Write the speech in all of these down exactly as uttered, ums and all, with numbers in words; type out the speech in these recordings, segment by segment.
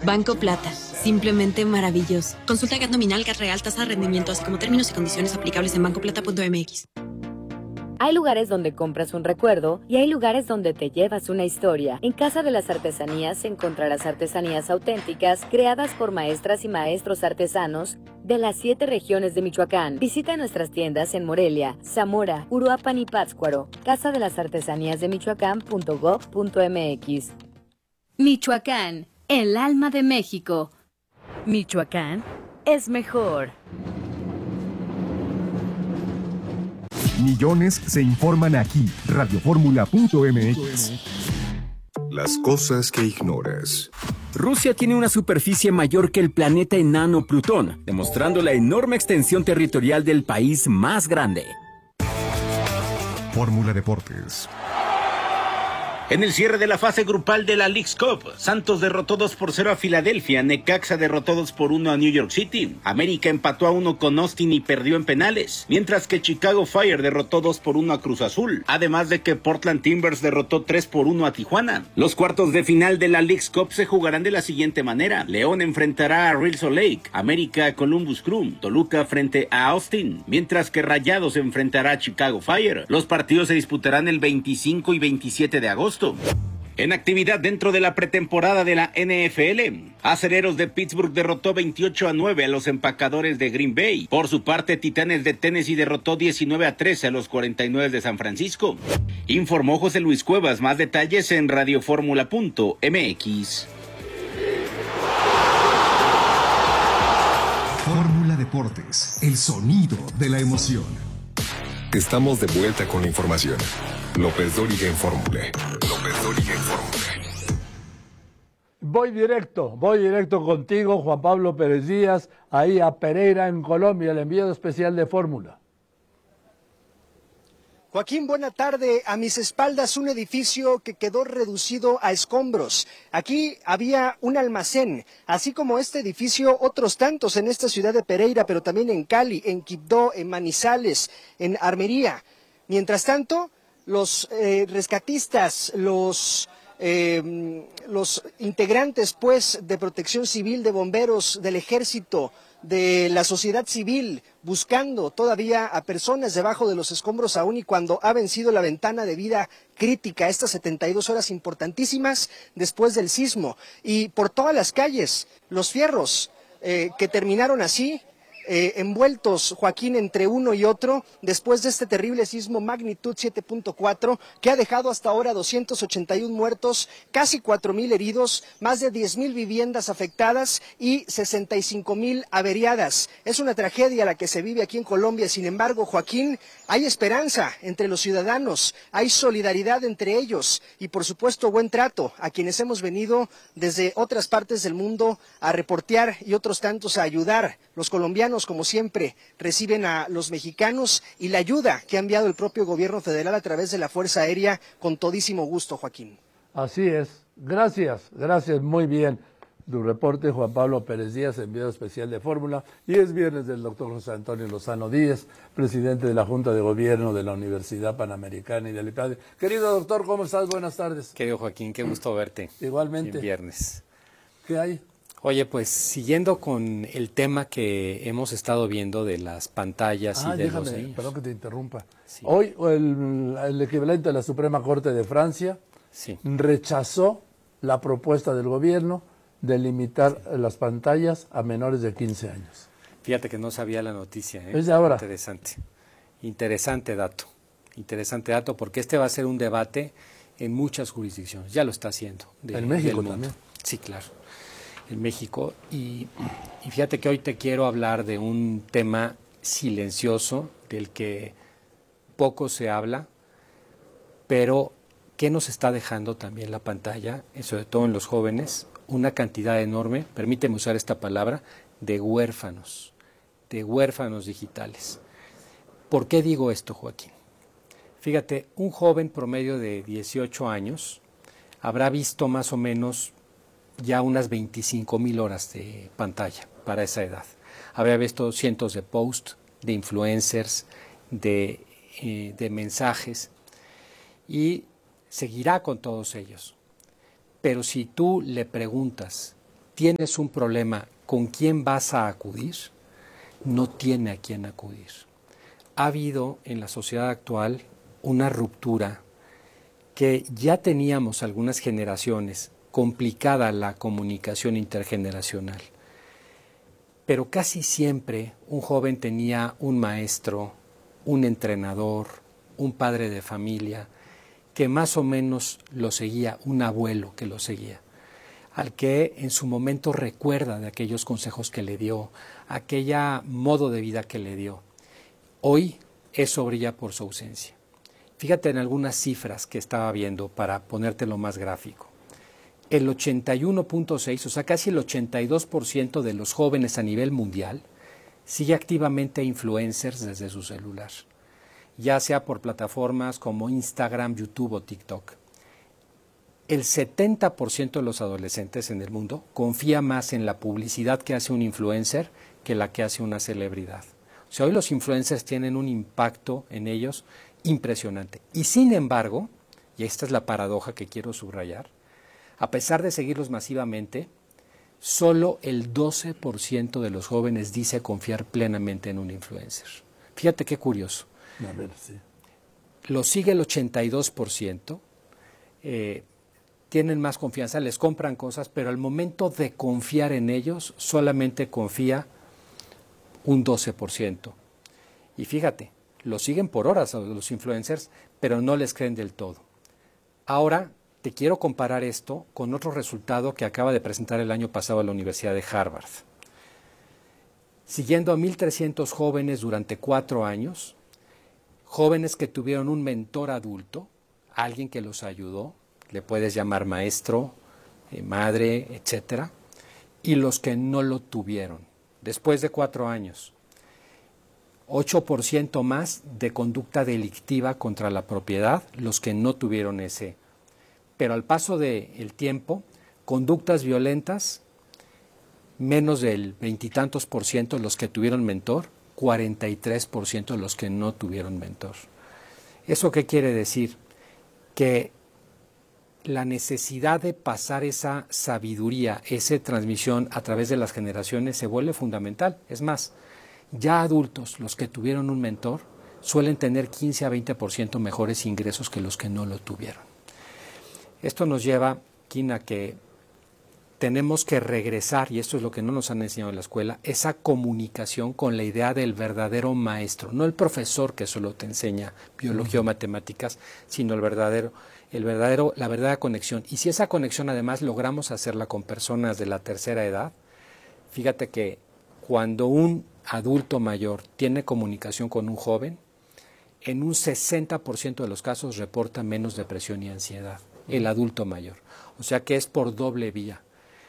Banco Plata, simplemente maravilloso. Consulta G A T nominal, G A T real, tasa de rendimiento, así como términos y condiciones aplicables en banco plata punto m x. Hay lugares donde compras un recuerdo y hay lugares donde te llevas una historia. En Casa de las Artesanías encontrarás artesanías auténticas creadas por maestras y maestros artesanos de las siete regiones de Michoacán. Visita nuestras tiendas en Morelia, Zamora, Uruapan y Pátzcuaro. Casa de las Artesanías de Michoacán punto gob punto m x. Michoacán, el alma de México. Michoacán es mejor. Millones se informan aquí. radio fórmula punto m x. Las cosas que ignoras. Rusia tiene una superficie mayor que el planeta enano Plutón, demostrando la enorme extensión territorial del país más grande. Fórmula Deportes. En el cierre de la fase grupal de la Leagues Cup, Santos derrotó dos por cero a Filadelfia, Necaxa derrotó dos por uno a New York City, América empató a uno con Austin y perdió en penales, mientras que Chicago Fire derrotó dos por uno a Cruz Azul, además de que Portland Timbers derrotó tres por uno a Tijuana. Los cuartos de final de la Leagues Cup se jugarán de la siguiente manera: León enfrentará a Real Salt Lake, América a Columbus Crew, Toluca frente a Austin, mientras que Rayados enfrentará a Chicago Fire. Los partidos se disputarán el veinticinco y veintisiete de agosto. En actividad dentro de la pretemporada de la N F L, Acereros de Pittsburgh derrotó veintiocho a nueve a los Empacadores de Green Bay. Por su parte, Titanes de Tennessee derrotó diecinueve a trece a los cuarenta y nueve de San Francisco. Informó José Luis Cuevas. Más detalles en radio fórmula punto m x. Fórmula Deportes, el sonido de la emoción. Estamos de vuelta con la información. López Dóriga en Fórmula. López Dóriga en Fórmula. Voy directo, voy directo contigo, Juan Pablo Pérez Díaz, ahí a Pereira, en Colombia, el enviado especial de Fórmula. Joaquín, buena tarde. A mis espaldas un edificio que quedó reducido a escombros. Aquí había un almacén, así como este edificio, otros tantos en esta ciudad de Pereira, pero también en Cali, en Quibdó, en Manizales, en Armería. Mientras tanto, los eh, rescatistas, los... Eh, los integrantes pues de Protección Civil, de bomberos, del ejército, de la sociedad civil, buscando todavía a personas debajo de los escombros aún y cuando ha vencido la ventana de vida crítica, estas setenta y dos horas importantísimas después del sismo. Y por todas las calles, los fierros eh, que terminaron así, Eh, envueltos, Joaquín, entre uno y otro, después de este terrible sismo magnitud siete punto cuatro, que ha dejado hasta ahora doscientos ochenta y uno muertos, casi cuatro mil heridos, más de diez mil viviendas afectadas y sesenta y cinco mil averiadas. Es una tragedia la que se vive aquí en Colombia. Sin embargo, Joaquín, hay esperanza entre los ciudadanos, hay solidaridad entre ellos y, por supuesto, buen trato a quienes hemos venido desde otras partes del mundo a reportear y otros tantos a ayudar. Los colombianos, como siempre, reciben a los mexicanos y la ayuda que ha enviado el propio gobierno federal a través de la Fuerza Aérea con todísimo gusto, Joaquín. Así es. Gracias, gracias, muy bien. Tu reporte, Juan Pablo Pérez Díaz, enviado especial de Fórmula. Y es viernes del doctor José Antonio Lozano Díez, presidente de la Junta de Gobierno de la Universidad Panamericana y del I P A D E. Querido doctor, ¿cómo estás? Buenas tardes. Querido Joaquín, qué gusto verte. Igualmente. En viernes. ¿Qué hay? Oye, pues siguiendo con el tema que hemos estado viendo de las pantallas ah, y de déjame, los niños. Perdón que te interrumpa. Sí. Hoy el, el equivalente a la Suprema Corte de Francia sí. rechazó la propuesta del gobierno de limitar las pantallas a menores de quince años. Fíjate que no sabía la noticia. ¿eh? Es de ahora. Interesante. Interesante dato. Interesante dato porque este va a ser un debate en muchas jurisdicciones. Ya lo está haciendo. De, en México también. Sí, claro. En México y, y fíjate que hoy te quiero hablar de un tema silencioso del que poco se habla, pero que nos está dejando también la pantalla, sobre todo en los jóvenes, una cantidad enorme, permíteme usar esta palabra, de huérfanos, de huérfanos digitales. ¿Por qué digo esto, Joaquín? Fíjate, un joven promedio de dieciocho años habrá visto más o menos ya unas veinticinco mil horas de pantalla para esa edad. Habría visto cientos de posts, de influencers, de, eh, de mensajes y seguirá con todos ellos. Pero si tú le preguntas tienes un problema, ¿con quién vas a acudir? No tiene a quién acudir. Ha habido en la sociedad actual una ruptura que ya teníamos algunas generaciones, complicada la comunicación intergeneracional. Pero casi siempre un joven tenía un maestro, un entrenador, un padre de familia, que más o menos lo seguía, un abuelo que lo seguía, al que en su momento recuerda de aquellos consejos que le dio, aquella modo de vida que le dio. Hoy eso brilla por su ausencia. Fíjate en algunas cifras que estaba viendo para ponértelo más gráfico. El ochenta y uno punto seis, o sea, casi el ochenta y dos por ciento de los jóvenes a nivel mundial sigue activamente a influencers desde su celular, ya sea por plataformas como Instagram, YouTube o TikTok. El setenta por ciento de los adolescentes en el mundo confía más en la publicidad que hace un influencer que la que hace una celebridad. O sea, hoy los influencers tienen un impacto en ellos impresionante. Y sin embargo, y esta es la paradoja que quiero subrayar, a pesar de seguirlos masivamente, solo el doce por ciento de los jóvenes dice confiar plenamente en un influencer. Fíjate qué curioso. A ver, sí. Lo sigue el ochenta y dos por ciento, eh, tienen más confianza, les compran cosas, pero al momento de confiar en ellos, solamente confía un doce por ciento. Y fíjate, lo siguen por horas a los influencers, pero no les creen del todo. Ahora, te quiero comparar esto con otro resultado que acaba de presentar el año pasado la Universidad de Harvard. Siguiendo a mil trescientos jóvenes durante cuatro años, jóvenes que tuvieron un mentor adulto, alguien que los ayudó, le puedes llamar maestro, eh, madre, etcétera, y los que no lo tuvieron, después de cuatro años. ocho por ciento más de conducta delictiva contra la propiedad, los que no tuvieron ese. Pero al paso del tiempo, conductas violentas, menos del veintitantos por ciento los que tuvieron mentor, cuarenta y tres por ciento los que no tuvieron mentor. ¿Eso qué quiere decir? Que la necesidad de pasar esa sabiduría, esa transmisión a través de las generaciones se vuelve fundamental. Es más, ya adultos, los que tuvieron un mentor, suelen tener quince a veinte por ciento mejores ingresos que los que no lo tuvieron. Esto nos lleva, Kim, a que tenemos que regresar, y esto es lo que no nos han enseñado en la escuela, esa comunicación con la idea del verdadero maestro, no el profesor que solo te enseña biología o matemáticas, sino el verdadero, el verdadero, la verdadera conexión. Y si esa conexión además logramos hacerla con personas de la tercera edad, fíjate que cuando un adulto mayor tiene comunicación con un joven, en un sesenta por ciento de los casos reporta menos depresión y ansiedad, el adulto mayor. O sea que es por doble vía.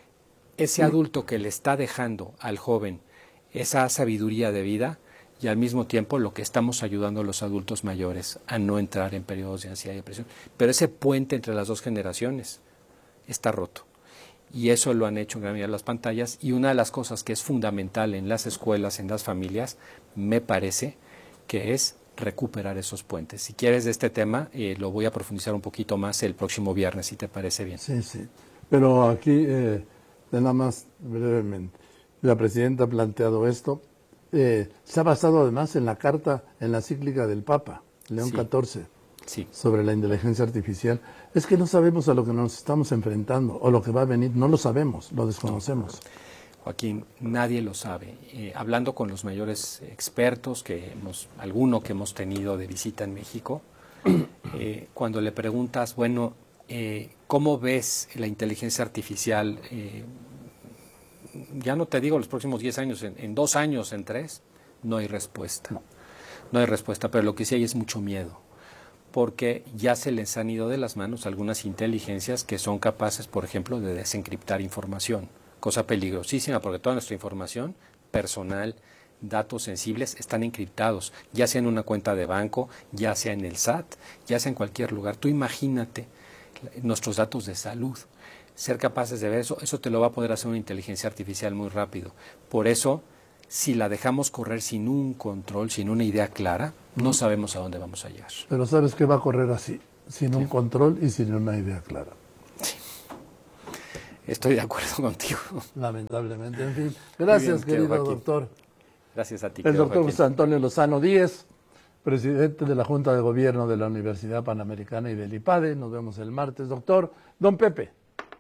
Ese adulto que le está dejando al joven esa sabiduría de vida y al mismo tiempo lo que estamos ayudando a los adultos mayores a no entrar en periodos de ansiedad y depresión. Pero ese puente entre las dos generaciones está roto. Y eso lo han hecho en gran medida las pantallas. Y una de las cosas que es fundamental en las escuelas, en las familias, me parece que es recuperar esos puentes. Si quieres de este tema, eh, lo voy a profundizar un poquito más el próximo viernes, si te parece bien. Sí, sí. Pero aquí, eh, nada más brevemente, la presidenta ha planteado esto. Eh, se ha basado además en la carta, en la encíclica del Papa, León Sí. catorce, Sí. sobre la inteligencia artificial. Es que no sabemos a lo que nos estamos enfrentando o lo que va a venir, no lo sabemos, lo desconocemos. Joaquín, nadie lo sabe. Eh, hablando con los mayores expertos, que hemos, alguno que hemos tenido de visita en México, eh, cuando le preguntas, bueno, eh, ¿cómo ves la inteligencia artificial? Eh, ya no te digo los próximos diez años, en, en dos años, en tres, no hay respuesta. No. no hay respuesta, pero lo que sí hay es mucho miedo, porque ya se les han ido de las manos algunas inteligencias que son capaces, por ejemplo, de desencriptar información. Cosa peligrosísima porque toda nuestra información personal, datos sensibles están encriptados, ya sea en una cuenta de banco, ya sea en el S A T, ya sea en cualquier lugar. Tú imagínate nuestros datos de salud, ser capaces de ver eso, eso te lo va a poder hacer una inteligencia artificial muy rápido. Por eso, si la dejamos correr sin un control, sin una idea clara, no sabemos a dónde vamos a llegar. Pero ¿sabes qué va a correr así? Sin sí. un control y sin una idea clara. Estoy de acuerdo contigo. Lamentablemente, en fin. Gracias, bien, querido Joaquín. doctor. Gracias a ti. El doctor Joaquín. José Antonio Lozano Díez, presidente de la Junta de Gobierno de la Universidad Panamericana y del IPADE. Nos vemos el martes, doctor. Don Pepe.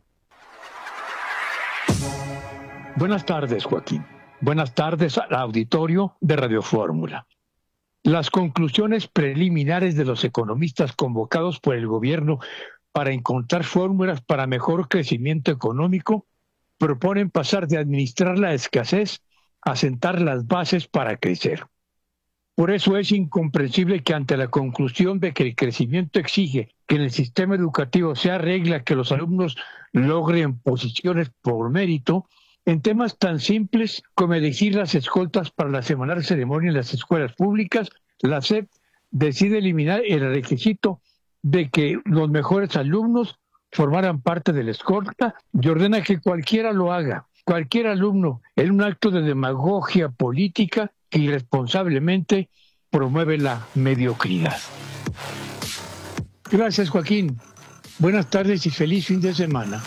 Buenas tardes, Joaquín. Buenas tardes al auditorio de Radio Fórmula. Las conclusiones preliminares de los economistas convocados por el gobierno para encontrar fórmulas para mejor crecimiento económico proponen pasar de administrar la escasez a sentar las bases para crecer. Por eso es incomprensible que ante la conclusión de que el crecimiento exige que en el sistema educativo se arregla que los alumnos logren posiciones por mérito, en temas tan simples como elegir las escoltas para la semanal ceremonia en las escuelas públicas, la S E P decide eliminar el requisito de que los mejores alumnos formaran parte de la escolta y ordena que cualquiera lo haga, cualquier alumno, en un acto de demagogia política que irresponsablemente promueve la mediocridad. Gracias, Joaquín. Buenas tardes y feliz fin de semana.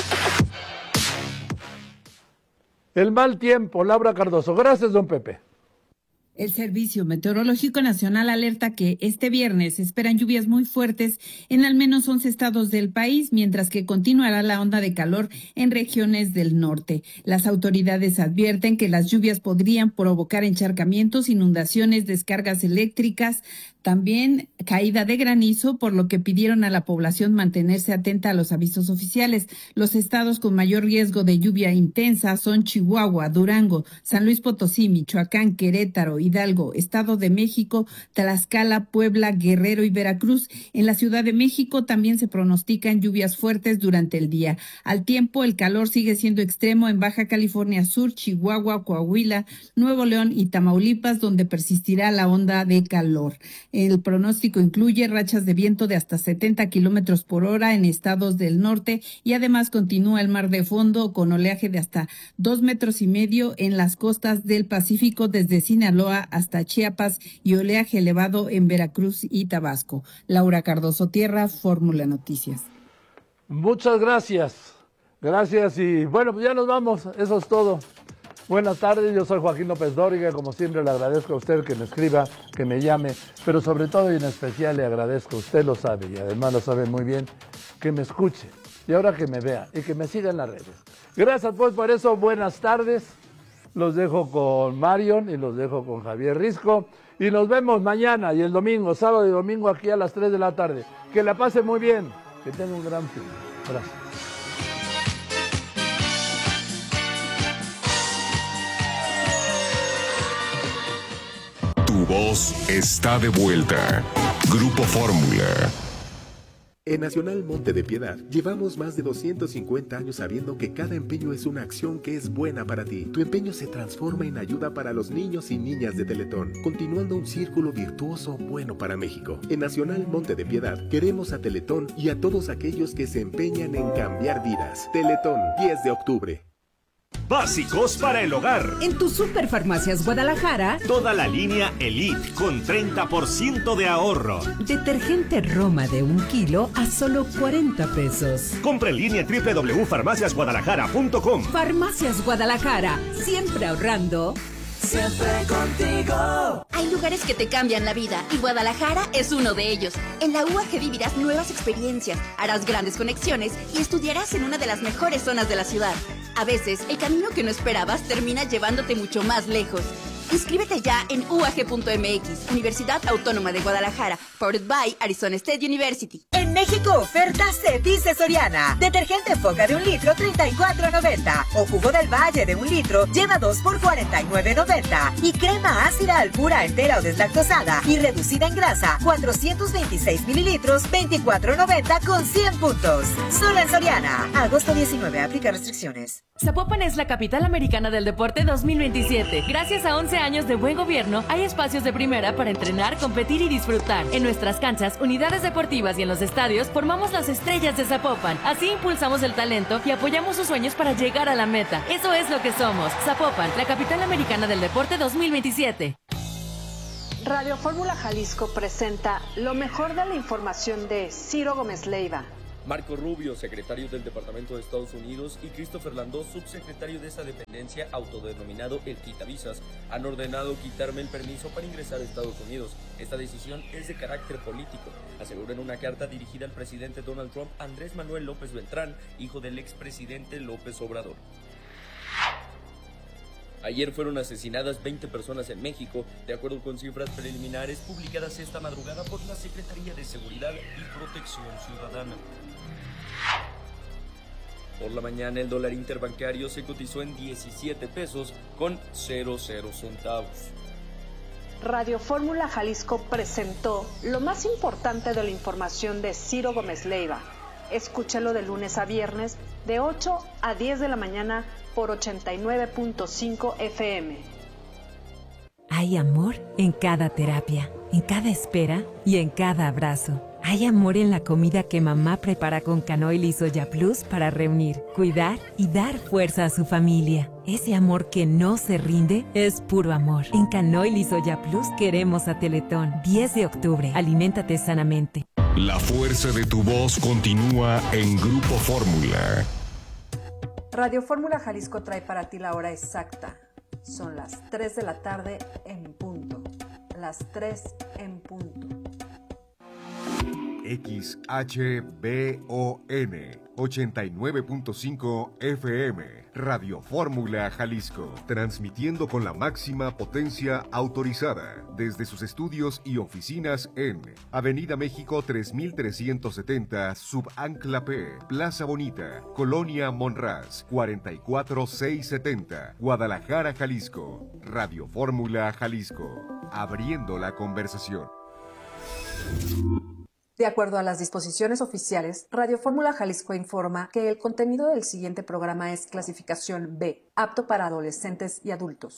El mal tiempo, Laura Cardoso. Gracias, don Pepe. El Servicio Meteorológico Nacional alerta que este viernes se esperan lluvias muy fuertes en al menos once estados del país, mientras que continuará la onda de calor en regiones del norte. Las autoridades advierten que las lluvias podrían provocar encharcamientos, inundaciones, descargas eléctricas, también caída de granizo, por lo que pidieron a la población mantenerse atenta a los avisos oficiales. Los estados con mayor riesgo de lluvia intensa son Chihuahua, Durango, San Luis Potosí, Michoacán, Querétaro, Hidalgo, Estado de México, Tlaxcala, Puebla, Guerrero y Veracruz. En la Ciudad de México también se pronostican lluvias fuertes durante el día. Al tiempo, el calor sigue siendo extremo en Baja California Sur, Chihuahua, Coahuila, Nuevo León y Tamaulipas, donde persistirá la onda de calor. El pronóstico incluye rachas de viento de hasta setenta kilómetros por hora en estados del norte y además continúa el mar de fondo con oleaje de hasta dos metros y medio en las costas del Pacífico desde Sinaloa hasta Chiapas y oleaje elevado en Veracruz y Tabasco. Laura Cardoso Tierra, Fórmula Noticias. Muchas gracias. Gracias y bueno, pues ya nos vamos. Eso es todo. Buenas tardes, yo soy Joaquín López Dóriga, como siempre le agradezco a usted que me escriba, que me llame, pero sobre todo y en especial le agradezco, usted lo sabe y además lo sabe muy bien, que me escuche y ahora que me vea y que me siga en las redes. Gracias pues por eso, buenas tardes, los dejo con Marion y los dejo con Javier Risco y nos vemos mañana y el domingo, sábado y domingo aquí a las tres de la tarde. Que la pase muy bien, que tenga un gran fin. Gracias. Tu voz está de vuelta. Grupo Fórmula. En Nacional Monte de Piedad llevamos más de doscientos cincuenta años sabiendo que cada empeño es una acción que es buena para ti. Tu empeño se transforma en ayuda para los niños y niñas de Teletón, continuando un círculo virtuoso bueno para México. En Nacional Monte de Piedad queremos a Teletón y a todos aquellos que se empeñan en cambiar vidas. Teletón, diez de octubre. Básicos para el hogar. En tu Superfarmacias Guadalajara, toda la línea Elite con treinta por ciento de ahorro. Detergente Roma de un kilo a solo cuarenta pesos. Compra en línea doble u doble u doble u punto farmacias guadalajara punto com. Farmacias Guadalajara, siempre ahorrando. Siempre contigo. Hay lugares que te cambian la vida y Guadalajara es uno de ellos. En la U A G vivirás nuevas experiencias, harás grandes conexiones y estudiarás en una de las mejores zonas de la ciudad. A veces, el camino que no esperabas termina llevándote mucho más lejos. Inscríbete ya en U A G punto M X, Universidad Autónoma de Guadalajara, powered by Arizona State University. En México, ofertas se dice Soriana. Detergente Foca de un litro, treinta y cuatro noventa. O jugo del Valle de un litro, lleva dos por cuarenta y nueve noventa. Y crema ácida Alpura entera o deslactosada y reducida en grasa, cuatrocientos veintiséis mililitros, veinticuatro noventa con cien puntos. Solo en Soriana. Agosto diecinueve, aplica restricciones. Zapopan es la capital americana del deporte dos mil veintisiete. Gracias a once años de buen gobierno, hay espacios de primera para entrenar, competir y disfrutar. En nuestras canchas, unidades deportivas y en los estadios, formamos las estrellas de Zapopan. Así impulsamos el talento y apoyamos sus sueños para llegar a la meta. Eso es lo que somos. Zapopan, la capital americana del deporte dos mil veintisiete. Radio Fórmula Jalisco presenta lo mejor de la información de Ciro Gómez Leiva. Marco Rubio, secretario del Departamento de Estados Unidos, y Christopher Landó, subsecretario de esa dependencia autodenominado el quitavisas, han ordenado quitarme el permiso para ingresar a Estados Unidos. Esta decisión es de carácter político, aseguró en una carta dirigida al presidente Donald Trump, Andrés Manuel López Beltrán, hijo del expresidente López Obrador. Ayer fueron asesinadas veinte personas en México, de acuerdo con cifras preliminares publicadas esta madrugada por la Secretaría de Seguridad y Protección Ciudadana. Por la mañana el dólar interbancario se cotizó en diecisiete pesos con cero cero centavos. Radio Fórmula Jalisco presentó lo más importante de la información de Ciro Gómez Leiva. Escúchelo de lunes a viernes de ocho a diez de la mañana por ochenta y nueve punto cinco F M. Hay amor en cada terapia, en cada espera y en cada abrazo. Hay amor en la comida que mamá prepara con Canoil y Soya Plus para reunir, cuidar y dar fuerza a su familia. Ese amor que no se rinde es puro amor. En Canoil y Soya Plus queremos a Teletón. diez de octubre. Aliméntate sanamente. La fuerza de tu voz continúa en Grupo Fórmula. Radio Fórmula Jalisco trae para ti la hora exacta. Son las tres de la tarde en punto. Las tres en punto. X H B O N ochenta y nueve punto cinco F M, Radio Fórmula Jalisco, transmitiendo con la máxima potencia autorizada desde sus estudios y oficinas en Avenida México tres mil trescientos setenta, Subancla P, Plaza Bonita, Colonia Monraz, cuarenta y cuatro mil seiscientos setenta, Guadalajara, Jalisco. Radio Fórmula Jalisco, abriendo la conversación. De acuerdo a las disposiciones oficiales, Radio Fórmula Jalisco informa que el contenido del siguiente programa es clasificación B, apto para adolescentes y adultos.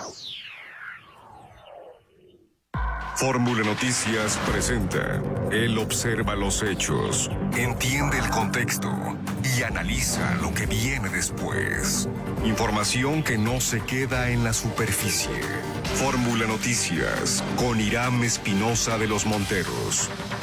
Fórmula Noticias presenta. Él observa los hechos, entiende el contexto y analiza lo que viene después. Información que no se queda en la superficie. Fórmula Noticias con Irán Espinosa de los Monteros.